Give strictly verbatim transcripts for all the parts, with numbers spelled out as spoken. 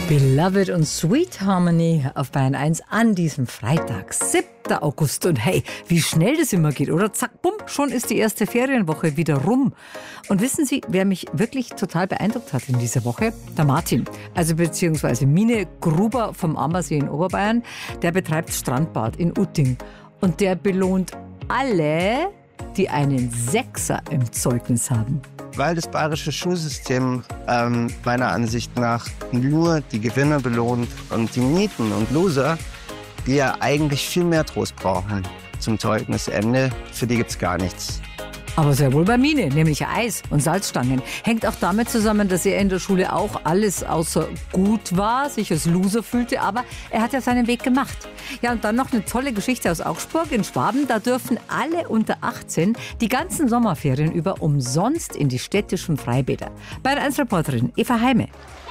Beloved und Sweet Harmony auf Bayern eins an diesem Freitag, siebten August. Und hey, wie schnell das immer geht, oder? Zack, bumm, schon ist die erste Ferienwoche wieder rum. Und wissen Sie, wer mich wirklich total beeindruckt hat in dieser Woche? Der Martin, also beziehungsweise Mine Gruber vom Ammersee in Oberbayern. Der betreibt Strandbad in Utting. Und der belohnt alle, die einen Sechser im Zeugnis haben. Weil das bayerische Schulsystem ähm, meiner Ansicht nach nur die Gewinner belohnt und die Nieten und Loser, die ja eigentlich viel mehr Trost brauchen zum Zeugnisende, für die gibt's gar nichts. Aber sehr wohl bei Mine, nämlich Eis und Salzstangen. Hängt auch damit zusammen, dass er in der Schule auch alles außer gut war, sich als Loser fühlte, aber er hat ja seinen Weg gemacht. Ja, und dann noch eine tolle Geschichte aus Augsburg in Schwaben. Da dürfen alle unter achtzehn die ganzen Sommerferien über umsonst in die städtischen Freibäder. Bayern eins Reporterin Eva Heime.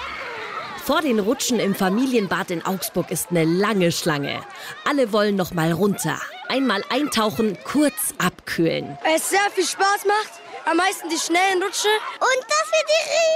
Vor den Rutschen im Familienbad in Augsburg ist eine lange Schlange. Alle wollen noch mal runter. Einmal eintauchen, kurz abkühlen. Es sehr viel Spaß macht. Am meisten die schnellen Rutsche. Und dass wir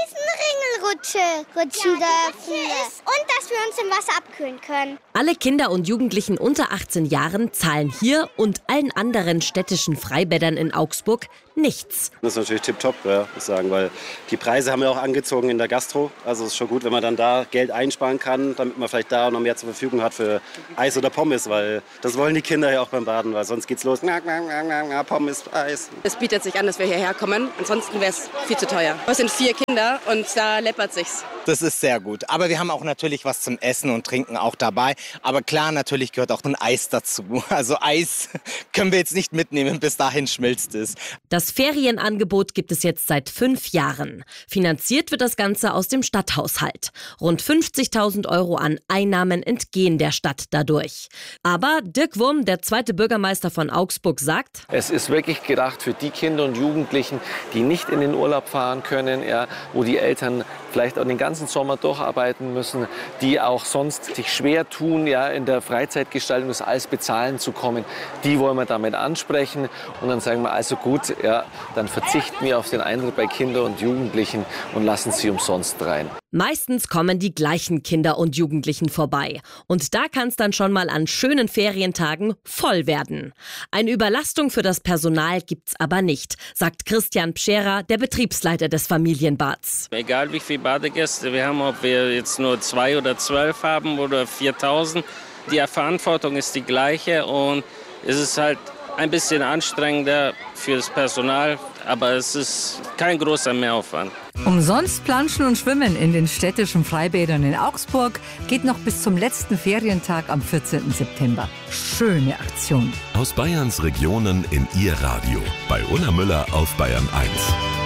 die Riesenringelrutsche rutschen ja, dürfen. Und dass wir uns im Wasser abkühlen können. Alle Kinder und Jugendlichen unter achtzehn Jahren zahlen hier und allen anderen städtischen Freibädern in Augsburg nichts. Das ist natürlich tipptopp, ja, muss ich sagen, weil die Preise haben ja auch angezogen in der Gastro. Also es ist schon gut, wenn man dann da Geld einsparen kann, damit man vielleicht da noch mehr zur Verfügung hat für Eis oder Pommes, weil das wollen die Kinder ja auch beim Baden, weil sonst geht's los. Pommes, Eis. Es bietet sich an, dass wir hierher kommen, ansonsten wäre es viel zu teuer. Wir sind vier Kinder und da läppert sich's. Das ist sehr gut. Aber wir haben auch natürlich was zum Essen und Trinken auch dabei. Aber klar, natürlich gehört auch ein Eis dazu. Also Eis können wir jetzt nicht mitnehmen, bis dahin schmilzt es. Das Ferienangebot gibt es jetzt seit fünf Jahren. Finanziert wird das Ganze aus dem Stadthaushalt. Rund fünfzigtausend Euro an Einnahmen entgehen der Stadt dadurch. Aber Dirk Wurm, der zweite Bürgermeister von Augsburg, sagt: Es ist wirklich gedacht für die Kinder und Jugendlichen, die nicht in den Urlaub fahren können, ja, wo die Eltern vielleicht auch den ganzen Sommer durcharbeiten müssen, die auch sonst sich schwer tun, ja, in der Freizeitgestaltung das alles bezahlen zu kommen. Die wollen wir damit ansprechen und dann sagen wir, also gut, ja, dann verzichten wir auf den Eintritt bei Kindern und Jugendlichen und lassen sie umsonst rein. Meistens kommen die gleichen Kinder und Jugendlichen vorbei. Und da kann es dann schon mal an schönen Ferientagen voll werden. Eine Überlastung für das Personal gibt's aber nicht, sagt Christian Pscherer, der Betriebsleiter des Familienbads. Egal wie viele Badegäste wir haben, ob wir jetzt nur zwei oder zwölf haben oder viertausend, die Verantwortung ist die gleiche und es ist halt ein bisschen anstrengender für das Personal, aber es ist kein großer Mehraufwand. Umsonst planschen und schwimmen in den städtischen Freibädern in Augsburg geht noch bis zum letzten Ferientag am vierzehnten September. Schöne Aktion. Aus Bayerns Regionen in Ihr Radio. Bei Unna Müller auf Bayern eins.